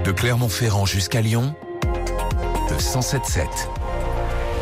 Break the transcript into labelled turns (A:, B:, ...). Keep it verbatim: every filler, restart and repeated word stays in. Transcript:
A: De Clermont-Ferrand jusqu'à Lyon, le cent sept sept.